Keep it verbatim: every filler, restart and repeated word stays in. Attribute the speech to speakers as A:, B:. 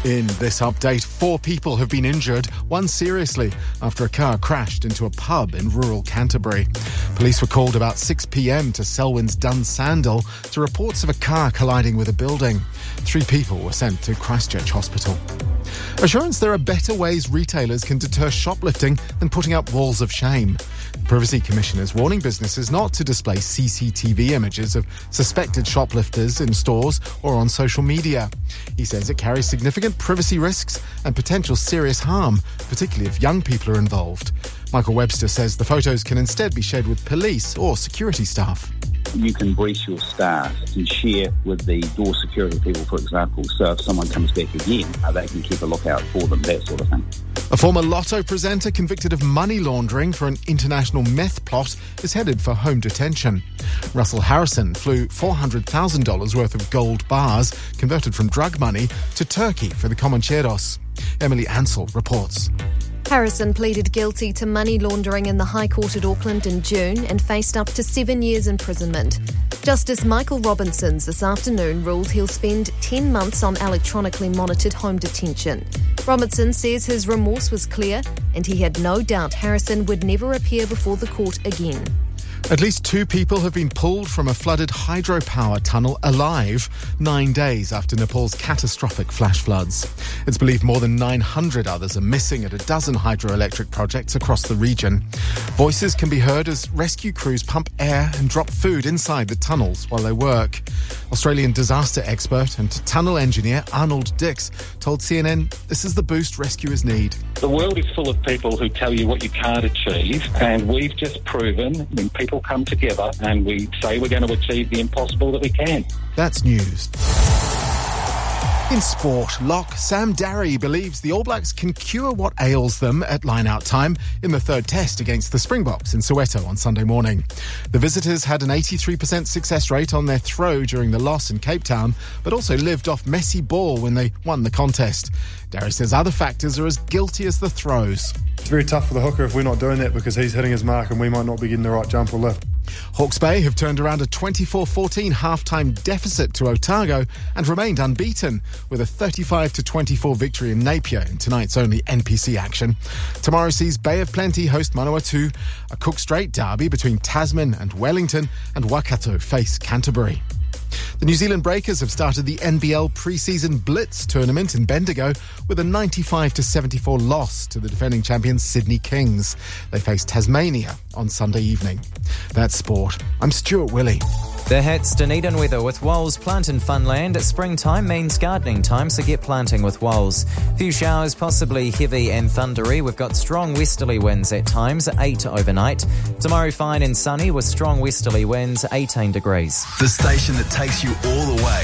A: In this update, four people have been injured, one seriously, after a car crashed into a pub in rural Canterbury. Police were called about six p.m. to Selwyn's Dunsandel to reports of a car colliding with a building. Three people were sent to Christchurch Hospital. Assurance there are better ways retailers can deter shoplifting than putting up walls of shame. Privacy Commissioner is warning businesses not to display C C T V images of suspected shoplifters in stores or on social media. He says it carries significant privacy risks and potential serious harm, particularly if young people are involved. Michael Webster says the photos can instead be shared with police or security staff.
B: You can brief your staff and share with the door security people, for example, so if someone comes back again, uh, they can keep a lookout for them, that sort of thing.
A: A former Lotto presenter convicted of money laundering for an international meth plot is headed for home detention. Russell Harrison flew four hundred thousand dollars worth of gold bars, converted from drug money, to Turkey for the Comancheros. Emily Ansell reports.
C: Harrison pleaded guilty to money laundering in the High Court at Auckland in June and faced up to seven years imprisonment. Justice Michael Robinsons this afternoon ruled he'll spend ten months on electronically monitored home detention. Robinson says his remorse was clear and he had no doubt Harrison would never appear before the court again.
A: At least two people have been pulled from a flooded hydropower tunnel alive nine days after Nepal's catastrophic flash floods. It's believed more than nine hundred others are missing at a dozen hydroelectric projects across the region. Voices can be heard as rescue crews pump air and drop food inside the tunnels while they work. Australian disaster expert and tunnel engineer Arnold Dix told C N N this is the boost rescuers need.
D: The world is full of people who tell you what you can't achieve, and we've just proven when people come together and we say we're going to achieve the impossible that we can.
A: That's news. In sport, lock Sam Darry believes the All Blacks can cure what ails them at line-out time in the third test against the Springboks in Soweto on Sunday morning. The visitors had an eighty-three percent success rate on their throw during the loss in Cape Town, but also lived off messy ball when they won the contest. Darry says other factors are as guilty as the throws.
E: It's very tough for the hooker if we're not doing that because he's hitting his mark and we might not be getting the right jump or lift.
A: Hawke's Bay have turned around a twenty-four fourteen half-time deficit to Otago and remained unbeaten with a thirty-five to twenty-four victory in Napier in tonight's only N P C action. Tomorrow sees Bay of Plenty host Manawatu, a Cook Strait derby between Tasman and Wellington, and Waikato face Canterbury. The New Zealand Breakers have started the N B L pre-season Blitz tournament in Bendigo with a ninety-five to seventy-four loss to the defending champions Sydney Kings. They face Tasmania on Sunday evening. That's sport. I'm Stuart Willey.
F: The hits Dunedin weather with Walls Plant and Funland. Springtime means gardening time, so get planting with Walls. Few showers, possibly heavy and thundery. We've got strong westerly winds at times, eight overnight. Tomorrow fine and sunny with strong westerly winds, eighteen degrees.
G: The station that takes you all the way.